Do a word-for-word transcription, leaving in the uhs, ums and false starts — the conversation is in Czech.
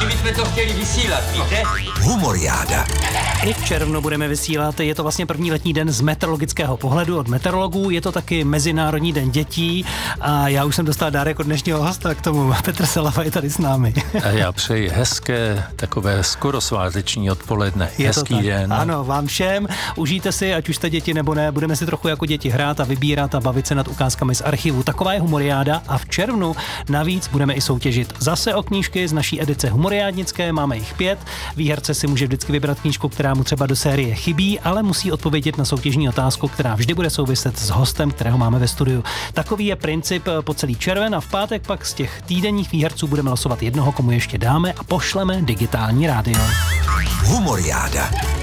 My bychom to chtěli vysílat, víte? Humoriáda. I v červnu budeme vysílat, je to vlastně první letní den z meteorologického pohledu od meteorologů, je to taky Mezinárodní den dětí a já už jsem dostal dárek od dnešního hosta k tomu. Petr Selava je tady s námi. A já přeji hezké, takové skoro sváteční odpoledne. Je Hezký den. Ano, vám všem. Užijte si, ať už jste děti nebo ne, budeme si trochu jako děti hrát a vybírat a bavit se nad ukázkami z archivu. Taková je Humoriáda a v červnu navíc budeme i soutěžit zase o knížky z naší edice humoriádnické, máme jich pět. Výherce si může vždycky vybrat knížku, která mu třeba do série chybí, ale musí odpovědět na soutěžní otázku, která vždy bude souviset s hostem, kterého máme ve studiu. Takový je princip po celý červen a v pátek pak z těch týdenních výherců budeme losovat jednoho, komu ještě dáme a pošleme digitální rádio. Humoriáda.